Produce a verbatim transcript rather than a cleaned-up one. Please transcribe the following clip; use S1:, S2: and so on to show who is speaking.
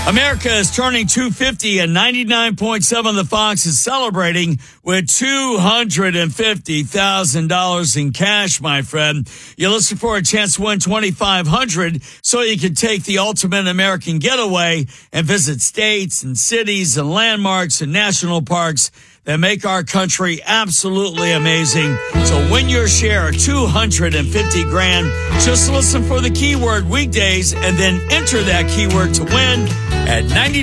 S1: America is turning two fifty, and ninety-nine point seven The Fox is celebrating with two hundred fifty thousand dollars in cash, my friend. You're listening for a chance to win twenty-five hundred dollars so you can take the ultimate American getaway and visit states and cities and landmarks and national parks that make our country absolutely amazing. So win your share of two hundred fifty grand. Just listen for the keyword weekdays and then enter that keyword to win at ninety-nine